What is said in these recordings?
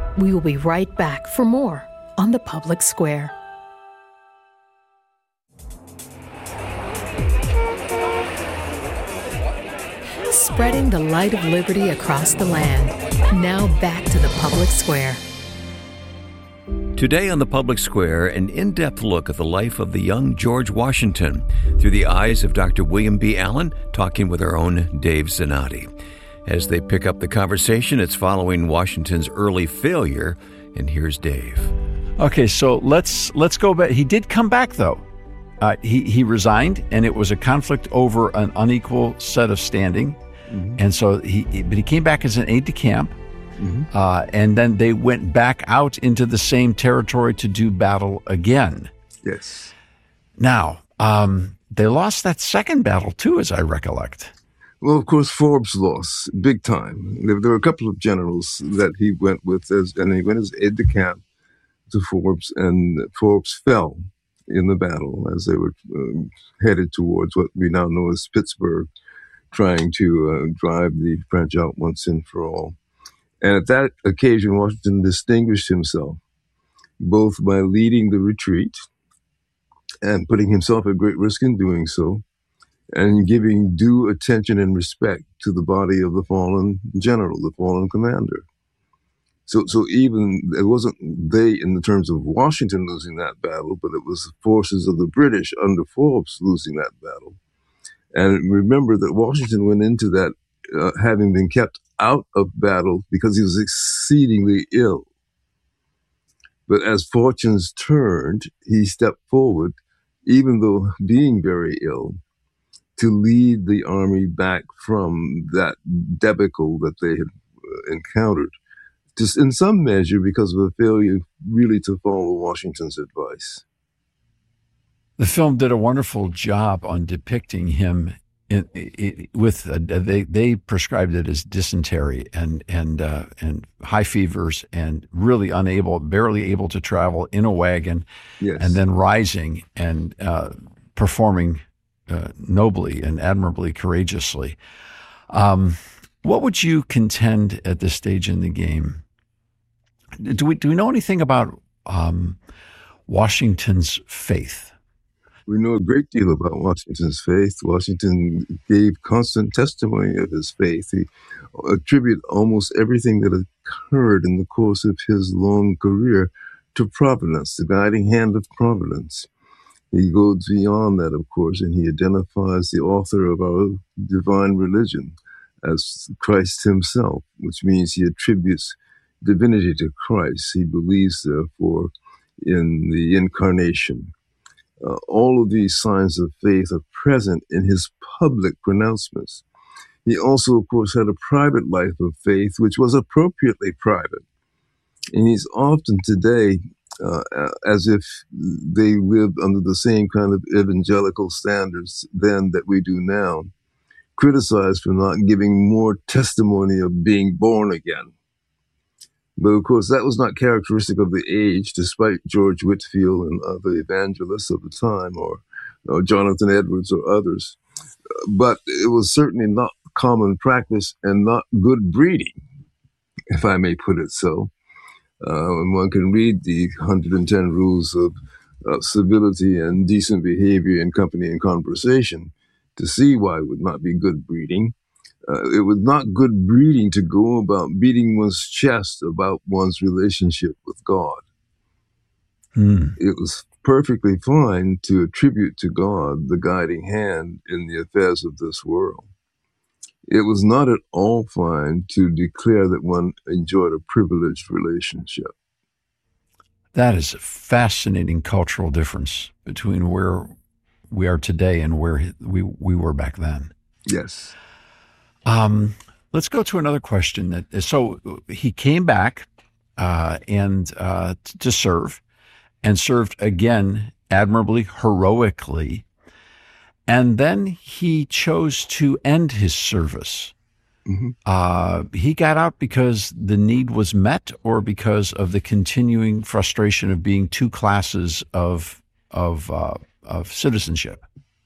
We will be right back for more on The Public Square. Spreading the light of liberty across the land. Now back to The Public Square. Today on The Public Square, an in-depth look at the life of the young George Washington through the eyes of Dr. William B. Allen, talking with our own Dave Zanotti. As they pick up the conversation, it's following Washington's early failure, and here's Dave. Okay, so let's go back. He did come back, though. He resigned, and it was a conflict over an unequal set of standing. Mm-hmm. And so he came back as an aide-de-camp. Mm-hmm. And then they went back out into the same territory to do battle again. Yes. Now, they lost that second battle too, as I recollect. Well, of course, Forbes lost big time. There were a couple of generals that he went with, and he went as aide-de-camp to Forbes, and Forbes fell in the battle as they were headed towards what we now know as Pittsburgh, trying to drive the French out once and for all. And at that occasion, Washington distinguished himself both by leading the retreat and putting himself at great risk in doing so, and giving due attention and respect to the body of the fallen general, the fallen commander. So even it wasn't they in the terms of Washington losing that battle, but it was the forces of the British under Forbes losing that battle. And remember that Washington went into that having been kept out of battle because he was exceedingly ill. But as fortunes turned, he stepped forward, even though being very ill, to lead the army back from that debacle that they had encountered, just in some measure because of a failure really to follow Washington's advice. The film did a wonderful job on depicting him they prescribed it as dysentery and high fevers and really barely able to travel in a wagon, yes. And then rising and performing nobly and admirably courageously. What would you contend at this stage in the game? Do we know anything about Washington's faith? We know a great deal about Washington's faith. Washington gave constant testimony of his faith. He attributed almost everything that occurred in the course of his long career to Providence, the guiding hand of Providence. He goes beyond that, of course, and he identifies the author of our divine religion as Christ himself, which means he attributes divinity to Christ. He believes, therefore, in the incarnation. All of these signs of faith are present in his public pronouncements. He also, of course, had a private life of faith, which was appropriately private. And he's often today, as if they lived under the same kind of evangelical standards then that we do now, criticized for not giving more testimony of being born again. But of course, that was not characteristic of the age, despite George Whitefield and other evangelists of the time, or Jonathan Edwards or others. But it was certainly not common practice and not good breeding, if I may put it so. And one can read the 110 rules of civility and decent behavior in company and conversation to see why it would not be good breeding. It was not good breeding to go about beating one's chest about one's relationship with God. It was perfectly fine to attribute to God the guiding hand in the affairs of this world. It was not at all fine to declare that one enjoyed a privileged relationship. That is a fascinating cultural difference between where we are today and where we were back then. Yes. Let's go to another question. So he came back to serve, and served again admirably, heroically, and then he chose to end his service. Mm-hmm. He got out because the need was met, or because of the continuing frustration of being two classes of citizenship.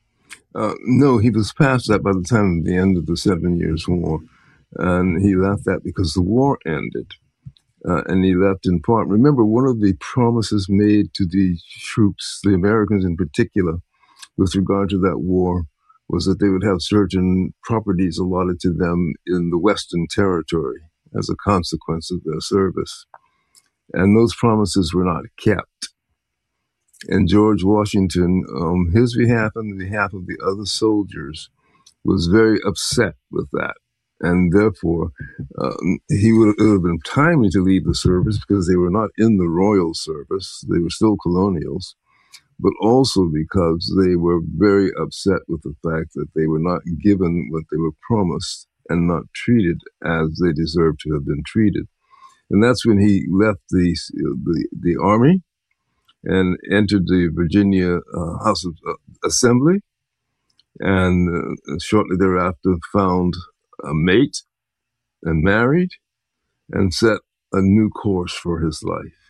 No, he was past that by the time of the end of the 7 Years' War. And he left that because the war ended. and he left in part. Remember, one of the promises made to the troops, the Americans in particular, with regard to that war, was that they would have certain properties allotted to them in the Western Territory as a consequence of their service. And those promises were not kept. And George Washington, on his behalf and on behalf of the other soldiers, was very upset with that. And therefore, it would have been timely to leave the service because they were not in the royal service. They were still colonials, but also because they were very upset with the fact that they were not given what they were promised and not treated as they deserved to have been treated. And that's when he left the army and entered the Virginia House of Assembly, and shortly thereafter found a mate and married and set a new course for his life.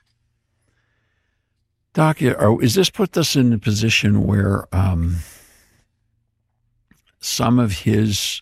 Doc, is this put us in a position where some of his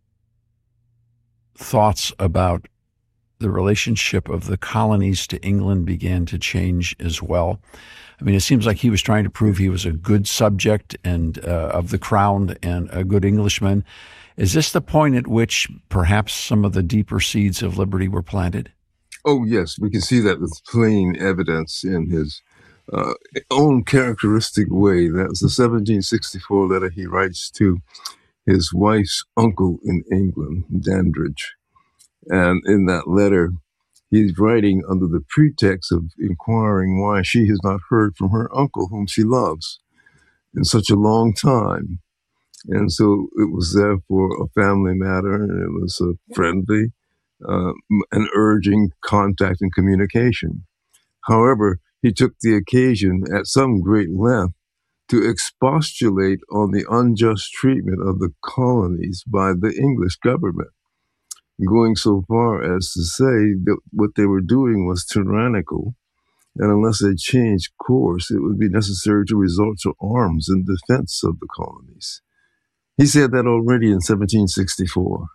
thoughts about the relationship of the colonies to England began to change as well? I mean, it seems like he was trying to prove he was a good subject and of the crown and a good Englishman. Is this the point at which perhaps some of the deeper seeds of liberty were planted? Oh, yes. We can see that with plain evidence in his own characteristic way. That was the 1764 letter he writes to his wife's uncle in England, Dandridge. And in that letter, he's writing under the pretext of inquiring why she has not heard from her uncle, whom she loves, in such a long time. And so it was therefore a family matter, and it was a friendly, an urging contact and communication. However, he took the occasion at some great length to expostulate on the unjust treatment of the colonies by the English government, going so far as to say that what they were doing was tyrannical, and unless they changed course, it would be necessary to resort to arms in defense of the colonies. He said that already in 1764.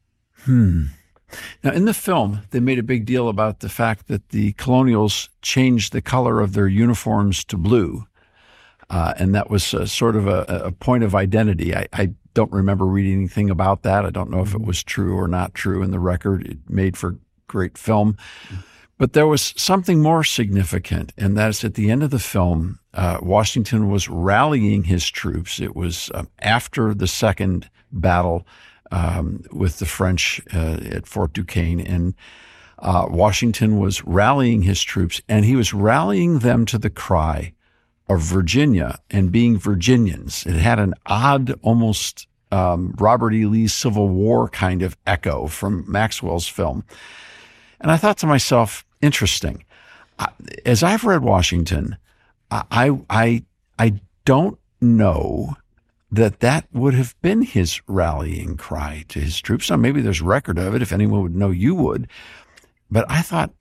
Now, in the film, they made a big deal about the fact that the colonials changed the color of their uniforms to blue, and that was sort of a point of identity. I don't remember reading anything about that. I don't know if it was true or not true in the record. It made for great film. But there was something more significant, and that is at the end of the film, Washington was rallying his troops. It was after the second battle with the French at Fort Duquesne, and Washington was rallying his troops, and he was rallying them to the cry of Virginia and being Virginians. It had an odd, almost Robert E. Lee's Civil War kind of echo from Maxwell's film. And I thought to myself, interesting. As I've read Washington, I don't know that would have been his rallying cry to his troops. Now, maybe there's record of it. If anyone would know, you would. But I thought,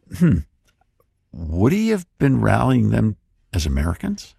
would he have been rallying them as Americans?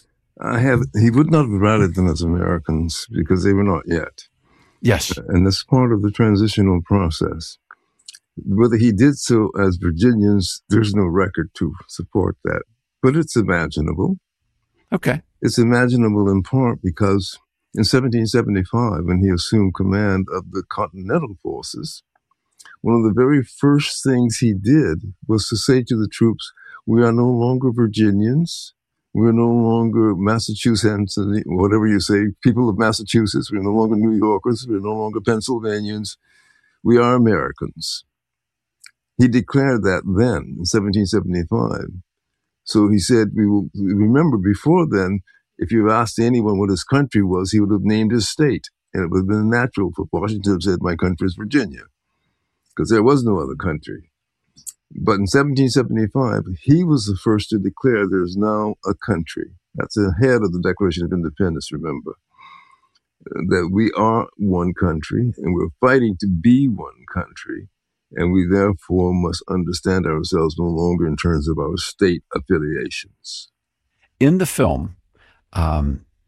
He would not have rallied them as Americans because they were not yet. Yes. And that's part of the transitional process. Whether he did so as Virginians, there's no record to support that. But it's imaginable. Okay. It's imaginable in part because in 1775, when he assumed command of the Continental Forces, one of the very first things he did was to say to the troops, we are no longer Virginians. We're no longer Massachusetts, whatever you say, people of Massachusetts. We're no longer New Yorkers. We're no longer Pennsylvanians. We are Americans. He declared that then in 1775. So he said, we will remember before then, if you asked anyone what his country was, he would have named his state. And it would have been natural for Washington to have said, my country is Virginia, because there was no other country. But in 1775, he was the first to declare there is now a country. That's ahead of the Declaration of Independence, remember, that we are one country and we're fighting to be one country. And we therefore must understand ourselves no longer in terms of our state affiliations. In the film,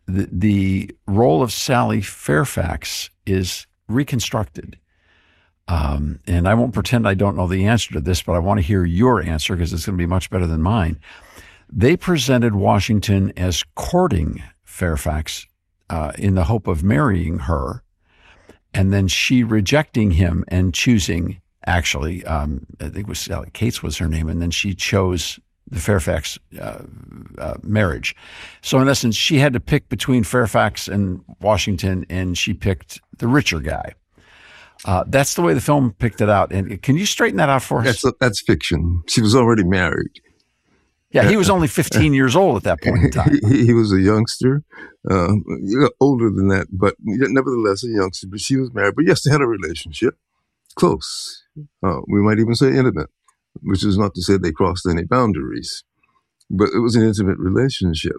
the role of Sally Fairfax is reconstructed. And I won't pretend I don't know the answer to this, but I want to hear your answer because it's going to be much better than mine. They presented Washington as courting Fairfax in the hope of marrying her, and then she rejecting him and choosing, actually, I think it was Sally Cates was her name, and then she chose the Fairfax marriage. So in essence, she had to pick between Fairfax and Washington, and she picked the richer guy. That's the way the film picked it out. And can you straighten that out for us? That's fiction. She was already married. Yeah, he was only 15 years old at that point in time. He was a youngster, older than that, but nevertheless a youngster. But she was married. But yes, they had a relationship, close. We might even say intimate, which is not to say they crossed any boundaries. But it was an intimate relationship.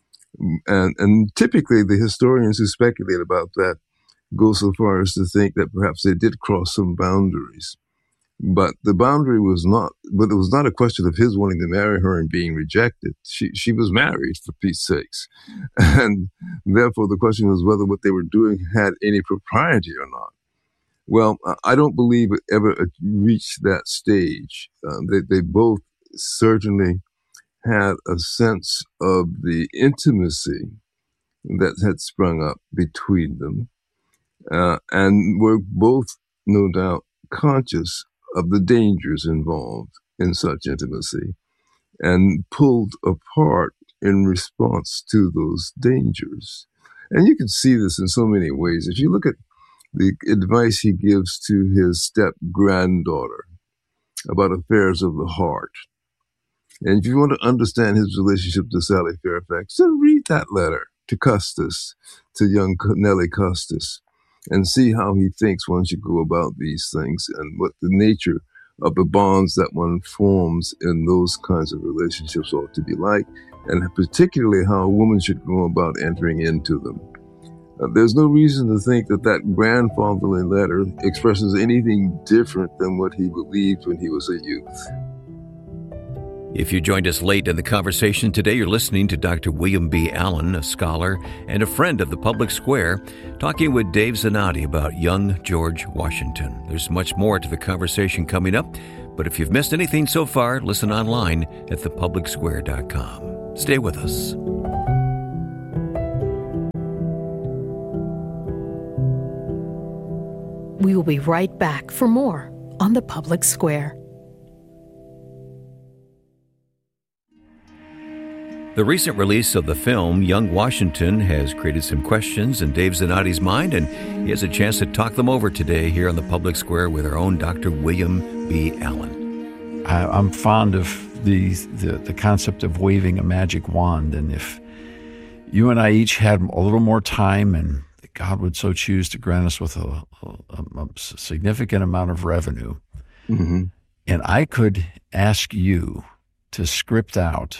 And typically the historians who speculate about that go so far as to think that perhaps they did cross some boundaries. But the boundary was not, but it was not a question of his wanting to marry her and being rejected. She was married, for Pete's sakes. And therefore the question was whether what they were doing had any propriety or not. Well, I don't believe it ever reached that stage. They both certainly had a sense of the intimacy that had sprung up between them, and were both, no doubt, conscious of the dangers involved in such intimacy and pulled apart in response to those dangers. And you can see this in so many ways. If you look at the advice he gives to his step-granddaughter about affairs of the heart, and if you want to understand his relationship to Sally Fairfax, then read that letter to Custis, to young Nellie Custis, and see how he thinks one should go about these things and what the nature of the bonds that one forms in those kinds of relationships ought to be like, and particularly how a woman should go about entering into them. There's no reason to think that that grandfatherly letter expresses anything different than what he believed when he was a youth. If you joined us late in the conversation today, you're listening to Dr. William B. Allen, a scholar and a friend of the Public Square, talking with Dave Zanotti about young George Washington. There's much more to the conversation coming up, but if you've missed anything so far, listen online at thepublicsquare.com. Stay with us. We will be right back for more on The Public Square. The recent release of the film Young Washington has created some questions in Dave Zanotti's mind, and he has a chance to talk them over today here on the Public Square with our own Dr. William B. Allen. I'm fond of the concept of waving a magic wand, and if you and I each had a little more time, and God would so choose to grant us with a significant amount of revenue, Mm-hmm. and I could ask you to script out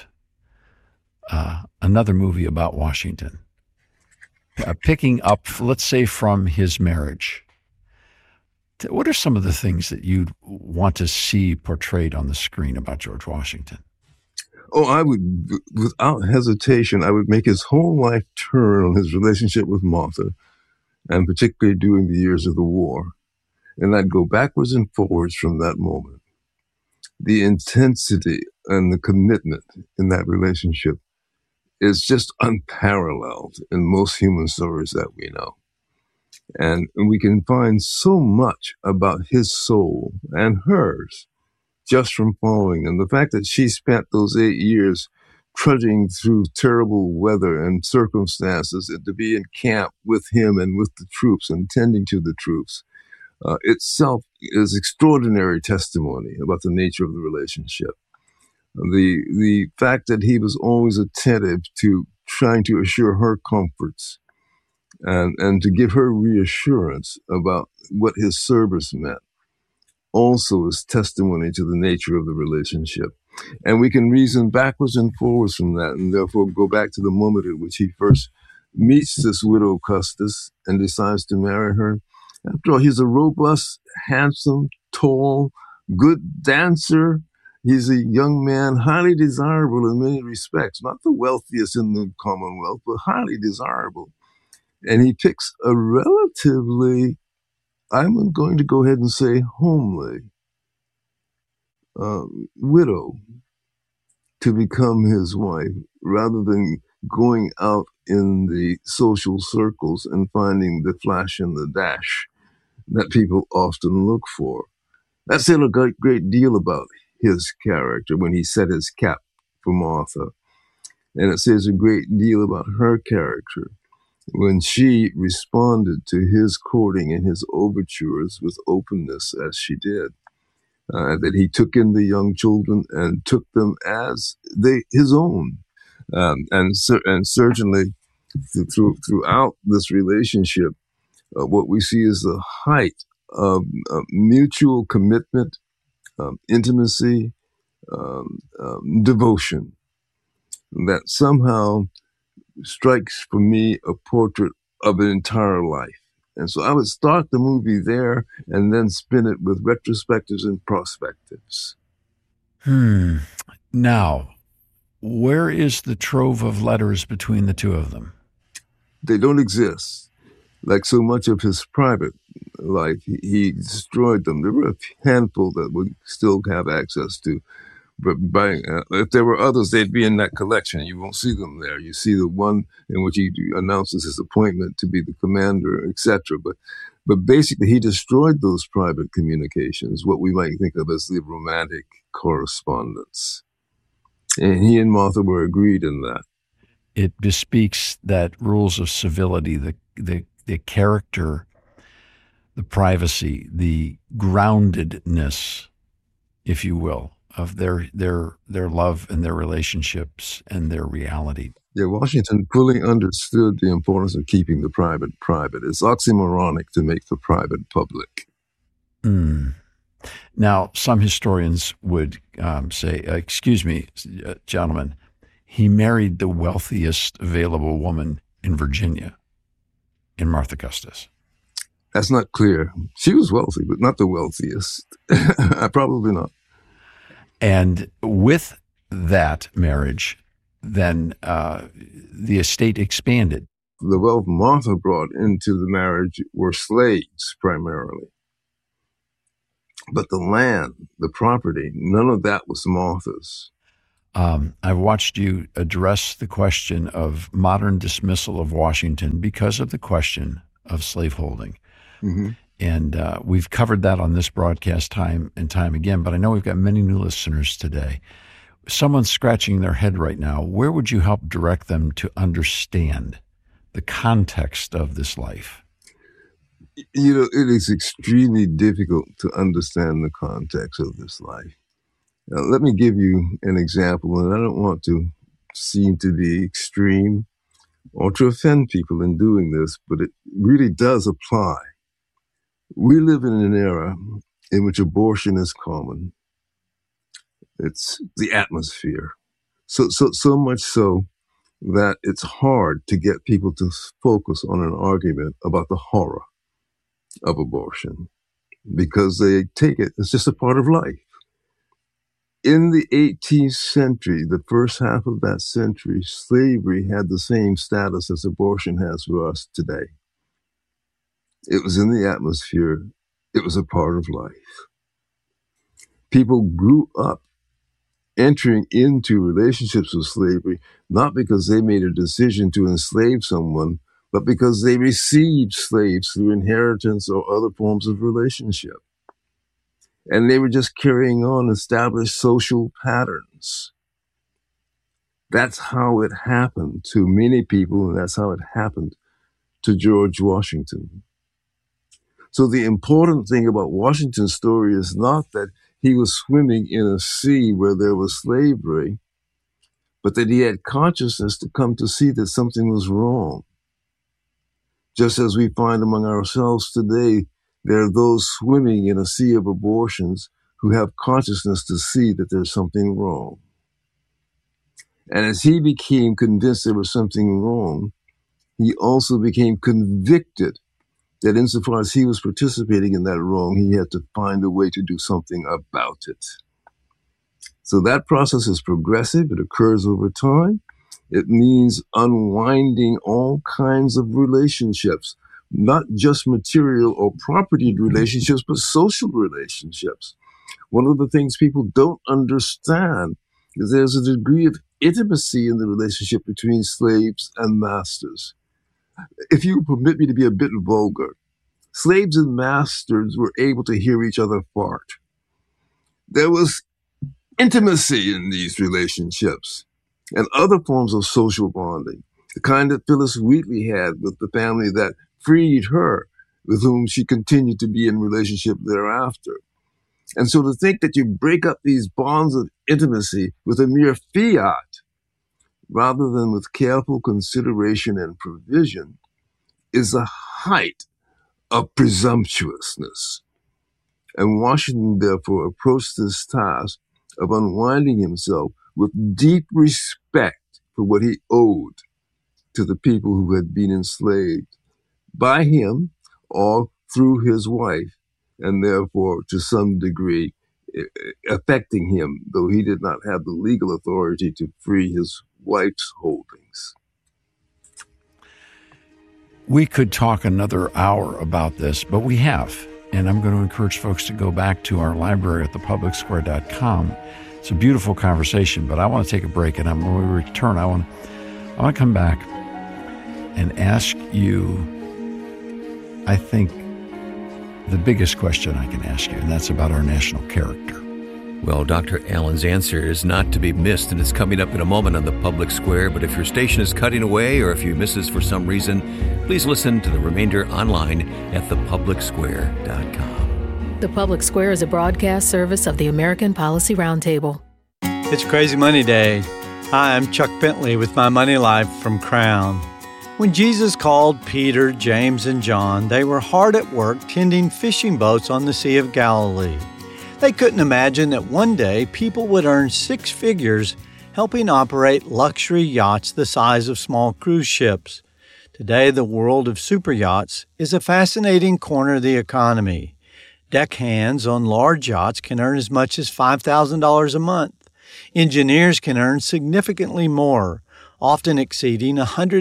another movie about Washington, picking up, let's say, from his marriage. What are some of the things that you'd want to see portrayed on the screen about George Washington? Oh, I would, without hesitation, I would make his whole life turn on his relationship with Martha, and particularly during the years of the war. And I'd go backwards and forwards from that moment. The intensity and the commitment in that relationship is just unparalleled in most human stories that we know. And we can find so much about his soul and hers just from following them. The fact that she spent those 8 years trudging through terrible weather and circumstances and to be in camp with him and with the troops and tending to the troops itself is extraordinary testimony about the nature of the relationship. The fact that he was always attentive to trying to assure her comforts and to give her reassurance about what his service meant also is testimony to the nature of the relationship. And we can reason backwards and forwards from that, and therefore go back to the moment at which he first meets this widow Custis and decides to marry her. After all, he's a robust, handsome, tall, good dancer. He's a young man, highly desirable in many respects, not the wealthiest in the Commonwealth, but highly desirable. And he picks a relatively I'm going to go ahead and say homely, widow, to become his wife, rather than going out in the social circles and finding the flash and the dash that people often look for. That said a great deal about his character when he set his cap for Martha. And it says a great deal about her character when she responded to his courting and his overtures with openness as she did. That he took in the young children and took them as his own. And certainly throughout this relationship, what we see is the height of mutual commitment, intimacy, devotion that somehow strikes for me a portrait of an entire life. And so I would start the movie there and then spin it with retrospectives and prospectives. Now, where is the trove of letters between the two of them? They don't exist. Like so much of his private life, he destroyed them. There were a handful that we still have access to. But if there were others, they'd be in that collection. You won't see them there. You see the one in which he announces his appointment to be the commander, etc. But basically, he destroyed those private communications, what we might think of as the romantic correspondence. And he and Martha were agreed in that. It bespeaks that rules of civility, the character, the privacy, the groundedness, if you will, of their love and their relationships and their reality. Yeah, Washington fully understood the importance of keeping the private private. It's oxymoronic to make the private public. Now, some historians would say, excuse me, gentlemen, he married the wealthiest available woman in Virginia, in Martha Custis. That's not clear. She was wealthy, but not the wealthiest. Probably not. And with that marriage, then the estate expanded. The wealth Martha brought into the marriage were slaves primarily. But the land, the property, none of that was Martha's. I've watched you address the question of modern dismissal of Washington because of the question of slaveholding. Mm-hmm. And we've covered that on this broadcast time and time again, but I know we've got many new listeners today. Someone's scratching their head right now. Where would you help direct them to understand the context of this life? You know, it is extremely difficult to understand the context of this life. Now, let me give you an example, and I don't want to seem to be extreme or to offend people in doing this, but it really does apply. We live in an era in which abortion is common. It's the atmosphere. So much so that it's hard to get people to focus on an argument about the horror of abortion because they take it as just a part of life. In the 18th century, the first half of that century, slavery had the same status as abortion has for us today. It was in the atmosphere. It was a part of life. People grew up entering into relationships with slavery, not because they made a decision to enslave someone, but because they received slaves through inheritance or other forms of relationship. And they were just carrying on established social patterns. That's how it happened to many people, and that's how it happened to George Washington. So the important thing about Washington's story is not that he was swimming in a sea where there was slavery, but that he had consciousness to come to see that something was wrong. Just as we find among ourselves today, there are those swimming in a sea of abortions who have consciousness to see that there's something wrong. And as he became convinced there was something wrong, he also became convicted that insofar as he was participating in that wrong, he had to find a way to do something about it. So that process is progressive. It occurs over time. It means unwinding all kinds of relationships not just material or property relationships, but social relationships. One of the things people don't understand is there's a degree of intimacy in the relationship between slaves and masters. If you permit me to be a bit vulgar, slaves and masters were able to hear each other fart. There was intimacy in these relationships and other forms of social bonding, the kind that Phyllis Wheatley had with the family that freed her, with whom she continued to be in relationship thereafter. And so to think that you break up these bonds of intimacy with a mere fiat, rather than with careful consideration and provision, is the height of presumptuousness. And Washington, therefore, approached this task of unwinding himself with deep respect for what he owed to the people who had been enslaved by him or through his wife, and therefore, to some degree, affecting him, though he did not have the legal authority to free his wife's holdings. We could talk another hour about this, but we have. And I'm going to encourage folks to go back to our library at thepublicsquare.com. It's a beautiful conversation, but I want to take a break. And when we return, I want to come back and ask you, I think, the biggest question I can ask you, and that's about our national character. Well, Dr. Allen's answer is not to be missed, and it's coming up in a moment on the Public Square. But if your station is cutting away or if you miss us for some reason, please listen to the remainder online at thepublicsquare.com. The Public Square is a broadcast service of the American Policy Roundtable. It's Crazy Money Day. Hi, I'm Chuck Bentley with My Money Life from Crown. When Jesus called Peter, James, and John, they were hard at work tending fishing boats on the Sea of Galilee. They couldn't imagine that one day people would earn six figures helping operate luxury yachts the size of small cruise ships. Today, the world of super yachts is a fascinating corner of the economy. Deckhands on large yachts can earn as much as $5,000 a month. Engineers can earn significantly more, often exceeding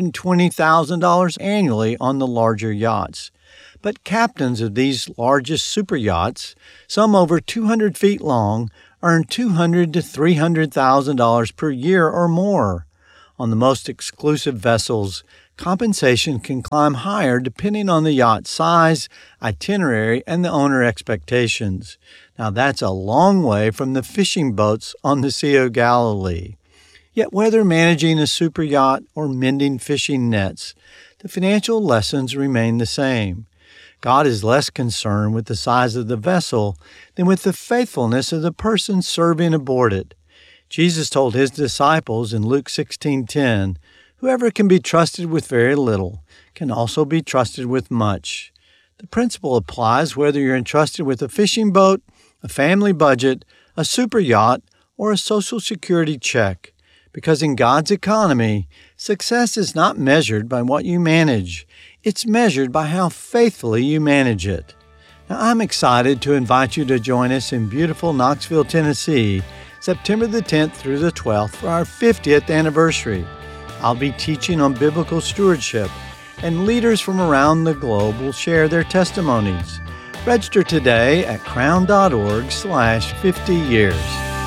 $120,000 annually on the larger yachts. But captains of these largest super yachts, some over 200 feet long, earn $200,000 to $300,000 per year or more. On the most exclusive vessels, compensation can climb higher depending on the yacht size, itinerary, and the owner expectations. Now that's a long way from the fishing boats on the Sea of Galilee. Yet whether managing a super yacht or mending fishing nets, the financial lessons remain the same. God is less concerned with the size of the vessel than with the faithfulness of the person serving aboard it. Jesus told his disciples in Luke 16:10, "Whoever can be trusted with very little can also be trusted with much." The principle applies whether you're entrusted with a fishing boat, a family budget, a super yacht, or a Social Security check. Because in God's economy, success is not measured by what you manage. It's measured by how faithfully you manage it. Now, I'm excited to invite you to join us in beautiful Knoxville, Tennessee, September the 10th through the 12th for our 50th anniversary. I'll be teaching on biblical stewardship, and leaders from around the globe will share their testimonies. Register today at crown.org/50years.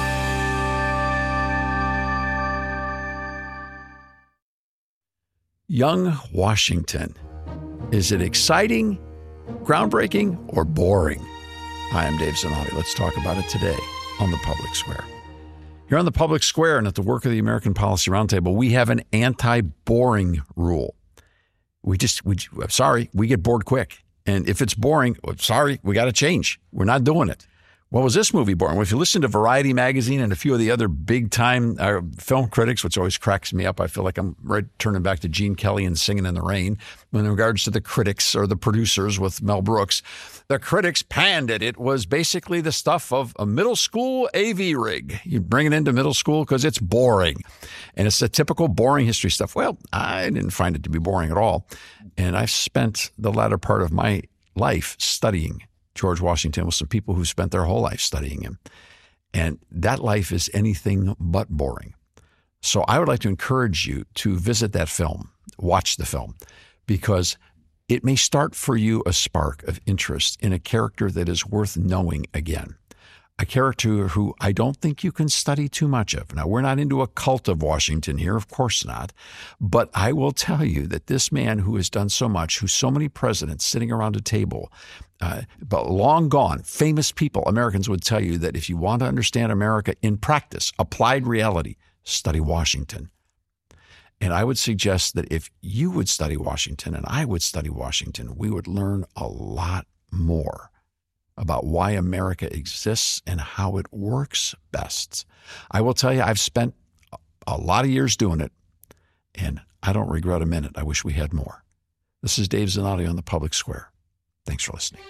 Young Washington. Is it exciting, groundbreaking, or boring? Hi, I'm Dave Zanotti. Let's talk about it today on the Public Square. Here on the Public Square and at the work of the American Policy Roundtable, we have an anti-boring rule. We get bored quick. And if it's boring, we got to change. We're not doing it. Well, was this movie boring? Well, if you listen to Variety magazine and a few of the other big-time film critics, which always cracks me up, I feel like I'm turning back to Gene Kelly and Singing in the Rain. In regards to the critics or the producers with Mel Brooks, the critics panned it. It was basically the stuff of a middle school AV rig. You bring it into middle school because it's boring. And it's the typical boring history stuff. Well, I didn't find it to be boring at all. And I've spent the latter part of my life studying George Washington with some people who spent their whole life studying him. And that life is anything but boring. So I would like to encourage you to visit that film, watch the film, because it may start for you a spark of interest in a character that is worth knowing again. A character who I don't think you can study too much of. Now, we're not into a cult of Washington here, of course not. But I will tell you that this man who has done so much, who's so many presidents sitting around a table, but long gone, famous people, Americans would tell you that if you want to understand America in practice, applied reality, study Washington. And I would suggest that if you would study Washington and I would study Washington, we would learn a lot more about why America exists and how it works best. I will tell you, I've spent a lot of years doing it, and I don't regret a minute. I wish we had more. This is Dave Zanotti on the Public Square. Thanks for listening.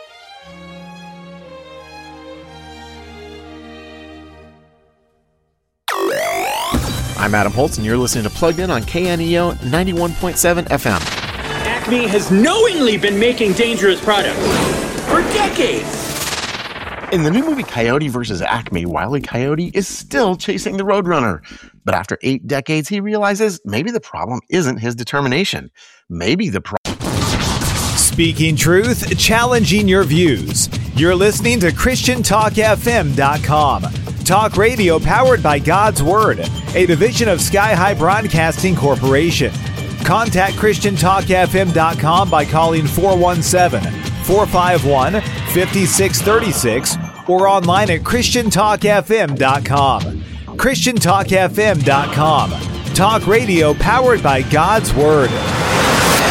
I'm Adam Holtz, and you're listening to Plugged In on KNEO 91.7 FM. Acme has knowingly been making dangerous products for decades. In the new movie Coyote vs. Acme, Wile E. Coyote is still chasing the Roadrunner. But after 8 decades, he realizes maybe the problem isn't his determination. Maybe the problem... Speaking truth, challenging your views. You're listening to ChristianTalkFM.com. Talk radio powered by God's Word, a division of Sky High Broadcasting Corporation. Contact ChristianTalkFM.com by calling 417-451-5636 or online at ChristianTalkFM.com. ChristianTalkFM.com. Talk radio powered by God's Word.